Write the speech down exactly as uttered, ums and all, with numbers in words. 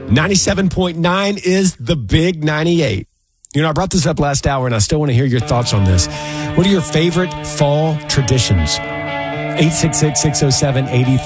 ninety-seven point nine is the big ninety-eight. You know, I brought this up last hour, and I still want to hear your thoughts on this. What are your favorite fall traditions? eight six six, six oh seven, eight